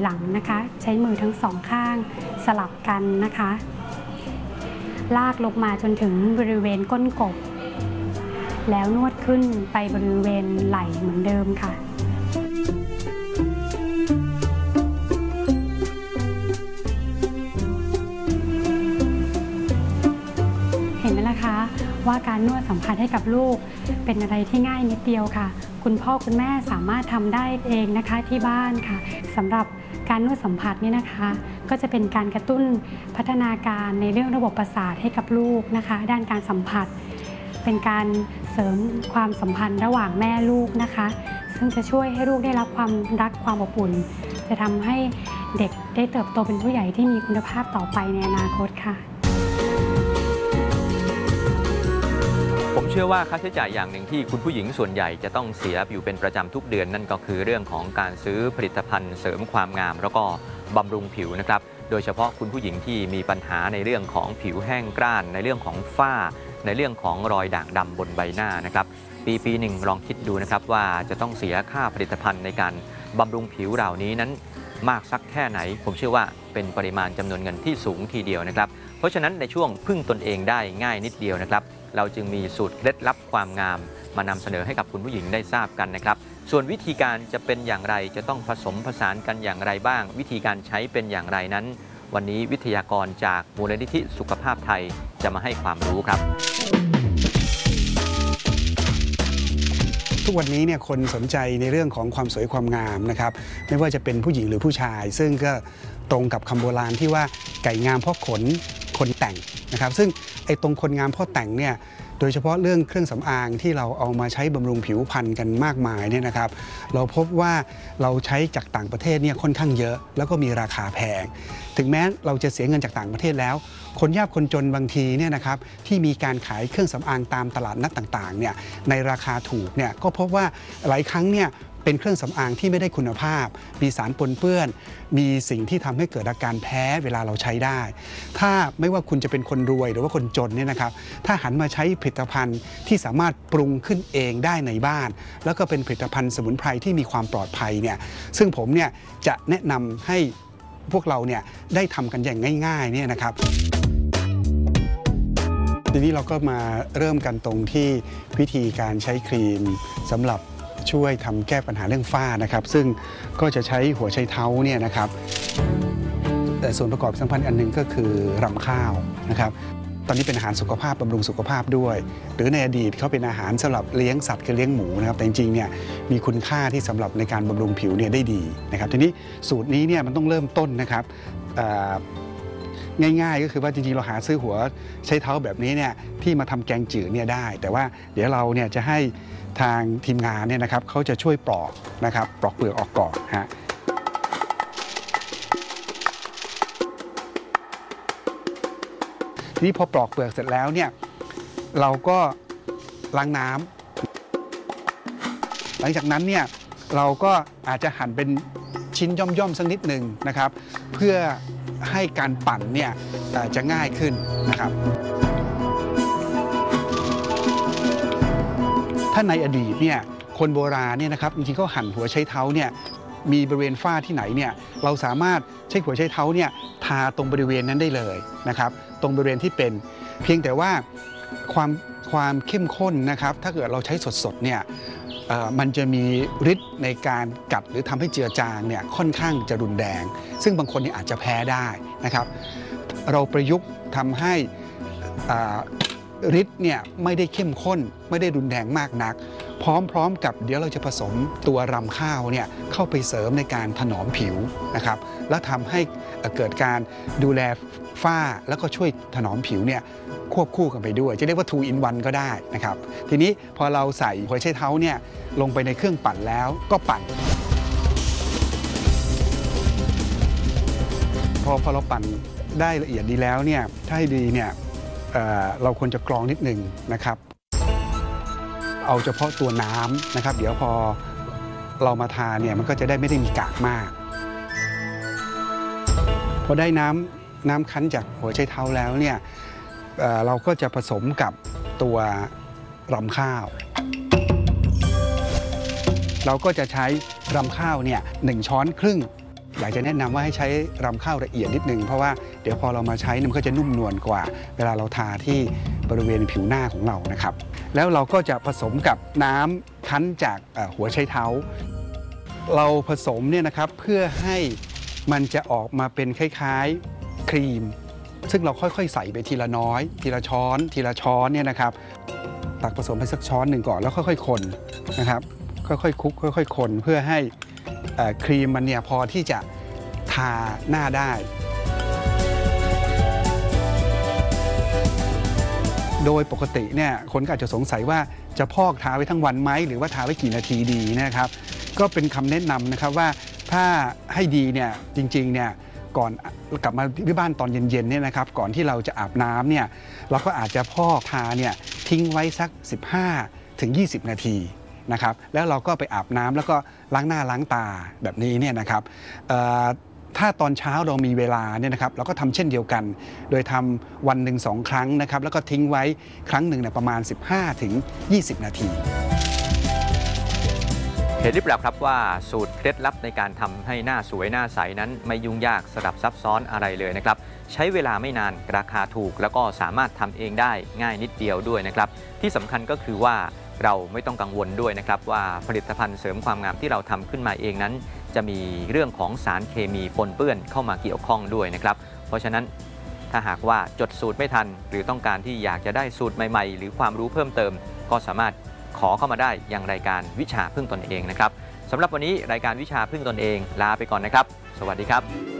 หลังนะคะใช้มือทั้งสองข้างสลับกันนะคะลากลงมาจนถึงบริเวณก้นกบแล้วนวดขึ้นไปบริเวณไหล่เหมือนเดิมค่ะเห็นไหมล่ะคะว่าการนวดสัมผัสให้กับลูกเป็นอะไรที่ง่ายนิดเดียวค่ะคุณพ่อคุณแม่สามารถทำได้เองนะคะที่บ้านค่ะสำหรับการนวดสัมผัสนี่นะคะก็จะเป็นการกระตุ้นพัฒนาการในเรื่องระบบประสาทให้กับลูกนะคะด้านการสัมผัสเป็นการเสริมความสัมพันธ์ระหว่างแม่ลูกนะคะซึ่งจะช่วยให้ลูกได้รับความรักความอบอุ่นจะทำให้เด็กได้เติบโตเป็นผู้ใหญ่ที่มีคุณภาพต่อไปในอนาคตค่ะผมเชื่อว่าค่าใช้จ่ายอย่างหนึ่งที่คุณผู้หญิงส่วนใหญ่จะต้องเสียอยู่เป็นประจำทุกเดือนนั่นก็คือเรื่องของการซื้อผลิตภัณฑ์เสริมความงามแล้วก็บำรุงผิวนะครับโดยเฉพาะคุณผู้หญิงที่มีปัญหาในเรื่องของผิวแห้งกร้านในเรื่องของฝ้าในเรื่องของรอยด่างดำบนใบหน้านะครับปีหนึ่งลองคิดดูนะครับว่าจะต้องเสียค่าผลิตภัณฑ์ในการบำรุงผิวเหล่านี้นั้นมากสักแค่ไหนผมเชื่อว่าเป็นปริมาณจำนวนเงินที่สูงทีเดียวนะครับเพราะฉะนั้นในช่วงพึ่งตนเองได้ง่ายนิดเดียวนะครับเราจึงมีสูตรเคล็ดลับความงามมานำเสนอให้กับคุณผู้หญิงได้ทราบกันนะครับส่วนวิธีการจะเป็นอย่างไรจะต้องผสมผสานกันอย่างไรบ้างวิธีการใช้เป็นอย่างไรนั้นวันนี้วิทยากรจากมูลนิธิสุขภาพไทยจะมาให้ความรู้ครับทุกวันนี้เนี่ยคนสนใจในเรื่องของความสวยความงามนะครับไม่ว่าจะเป็นผู้หญิงหรือผู้ชายซึ่งก็ตรงกับคำโบราณที่ว่าไก่งามเพราะขนคนแต่งนะครับซึ่งไอ้ตรงคนงามเพราะแต่งเนี่ยโดยเฉพาะเรื่องเครื่องสำอางที่เราเอามาใช้บำรุงผิวพรรณกันมากมายเนี่ยนะครับเราพบว่าเราใช้จากต่างประเทศเนี่ยค่อนข้างเยอะแล้วก็มีราคาแพงถึงแม้เราจะเสียเงินจากต่างประเทศแล้วคนยากคนจนบางทีเนี่ยนะครับที่มีการขายเครื่องสำอางตามตลาดนัดต่างๆเนี่ยในราคาถูกเนี่ยก็พบว่าหลายครั้งเนี่ยเป็นเครื่องสำอางที่ไม่ได้คุณภาพมีสารปนเปื้อนมีสิ่งที่ทำให้เกิดอาการแพ้เวลาเราใช้ได้ถ้าไม่ว่าคุณจะเป็นคนรวยหรือว่าคนจนเนี่ยนะครับถ้าหันมาใช้ผลิตภัณฑ์ที่สามารถปรุงขึ้นเองได้ในบ้านแล้วก็เป็นผลิตภัณฑ์สมุนไพรที่มีความปลอดภัยเนี่ยซึ่งผมเนี่ยจะแนะนำให้พวกเราเนี่ยได้ทำกันอย่างง่ายๆเนี่ยนะครับทีนี้เราก็มาเริ่มกันตรงที่วิธีการใช้ครีมสำหรับช่วยทำแก้ปัญหาเรื่องฝ้านะครับซึ่งก็จะใช้หัวไชเท้าเนี่ยนะครับแต่ส่วนประกอบสำคัญอันหนึ่งก็คือรำข้าวนะครับตอนนี้เป็นอาหารสุขภาพบำรุงสุขภาพด้วยหรือในอดีตเขาเป็นอาหารสำหรับเลี้ยงสัตว์คือเลี้ยงหมูนะครับแต่จริงๆเนี่ยมีคุณค่าที่สำหรับในการบำรุงผิวเนี่ยได้ดีนะครับทีนี้สูตรนี้เนี่ยมันต้องเริ่มต้นนะครับง่ายๆก็คือว่าจริงๆเราหาซื้อหัวไชเท้าแบบนี้เนี่ยที่มาทำแกงจืดเนี่ยได้แต่ว่าเดี๋ยวเราเนี่ยจะให้ทางทีมงานเนี่ยนะครับเขาจะช่วยปลอกนะครับปลอกเปลือกออกก่อนฮะทีนี้พอปลอกเปลือกเสร็จแล้วเนี่ยเราก็ล้างน้ำหลังจากนั้นเนี่ยเราก็อาจจะหั่นเป็นชิ้นย่อมๆสักนิดหนึ่งนะครับเพื่อให้การปั่นเนี่ยจะง่ายขึ้นนะครับถ้าในอดีตเนี่ยคนโบราณเนี่ยนะครับจริงๆก็หั่นหัวไชเท้าเนี่ยมีบริเวณฝ้าที่ไหนเนี่ยเราสามารถใช้หัวไชเท้าเนี่ยทาตรงบริเวณนั้นได้เลยนะครับตรงบริเวณที่เป็นเพียงแต่ว่าความเข้มข้นนะครับถ้าเกิดเราใช้สดๆเนี่ยมันจะมีฤทธิ์ในการกัดหรือทำให้เจือจางเนี่ยค่อนข้างจะรุนแรงซึ่งบางคนเนี่ยอาจจะแพ้ได้นะครับเราประยุกต์ทำให้ฤทธิ์เนี่ยไม่ได้เข้มข้นไม่ได้รุนแรงมากนักพร้อมๆกับเดี๋ยวเราจะผสมตัวรำข้าวเนี่ยเข้าไปเสริมในการถนอมผิวนะครับแล้วทำให้เกิดการดูแลฝ้าแล้วก็ช่วยถนอมผิวเนี่ยควบคู่กันไปด้วยจะเรียกว่า 2 in 1 ก็ได้นะครับทีนี้พอเราใส่หัวไชเท้าเนี่ยลงไปในเครื่องปั่นแล้วก็ปั่นพอเราปั่นได้ละเอียดดีแล้วเนี่ยถ้าให้ดีเนี่ยเราควรจะกรองนิดนึงนะครับเอาเฉพาะตัวน้ำนะครับเดี๋ยวพอเรามาทาเนี่ยมันก็จะได้ไม่ได้มีกากมากพอได้น้ำคั้นจากหัวไชเท้าแล้วเนี่ยเราก็จะผสมกับตัวรำข้าวเราก็จะใช้รำข้าวเนี่ย1 ช้อนครึ่งอยากจะแนะนำว่าให้ใช้รำข้าวละเอียดนิดนึงเพราะว่าเดี๋ยวพอเรามาใช้มันก็จะนุ่มนวลกว่าเวลาเราทาที่บริเวณผิวหน้าของเรานะครับแล้วเราก็จะผสมกับน้ำคั้นจากหัวไชเท้าเราผสมเนี่ยนะครับเพื่อให้มันจะออกมาเป็นคล้ายๆครีมซึ่งเราค่อยๆใส่ไปทีละน้อยทีละช้อนทีละช้อนเนี่ยนะครับตักผสมไปสักช้อนหนึ่งก่อนแล้วค่อยๆคนนะครับค่อยๆคลุกค่อยๆคนเพื่อให้ครีมมันเนี่ยพอที่จะทาหน้าได้โดยปกติเนี่ยคนก็อาจจะสงสัยว่าจะพอกทาไว้ทั้งวันไหมหรือว่าทาไว้กี่นาทีดีนะครับก็เป็นคำแนะนำนะครับว่าถ้าให้ดีเนี่ยจริงๆเนี่ยก่อนกลับมาที่บ้านตอนเย็นๆเนี่ยนะครับก่อนที่เราจะอาบน้ำเนี่ยเราก็อาจจะพอกทาเนี่ยทิ้งไว้สัก 15-20 นาทีนะครับแล้วเราก็ไปอาบน้ำแล้วก็ล้างหน้าล้างตาแบบนี้เนี่ยนะครับถ้าตอนเช้าเรามีเวลาเนี่ยนะครับเราก็ทำเช่นเดียวกันโดยทำวันหนึ่ง2 ครั้งนะครับแล้วก็ทิ้งไว้ครั้งหนึ่งประมาณ 15-20 นาทีเห็นหรือเปล่าครับว่าสูตรเคล็ดลับในการทำให้หน้าสวยหน้าใสนั้นไม่ยุ่งยากสลับซับซ้อนอะไรเลยนะครับใช้เวลาไม่นานราคาถูกแล้วก็สามารถทำเองได้ง่ายนิดเดียวด้วยนะครับที่สำคัญก็คือว่าเราไม่ต้องกังวลด้วยนะครับว่าผลิตภัณฑ์เสริมความงามที่เราทำขึ้นมาเองนั้นจะมีเรื่องของสารเคมีปนเปื้อนเข้ามาเกี่ยวข้องด้วยนะครับเพราะฉะนั้นถ้าหากว่าจดสูตรไม่ทันหรือต้องการที่อยากจะได้สูตรใหม่ๆหรือความรู้เพิ่มเติมก็สามารถขอเข้ามาได้ยังรายการวิชาพึ่งตนเองนะครับสำหรับวันนี้รายการวิชาพึ่งตนเองลาไปก่อนนะครับสวัสดีครับ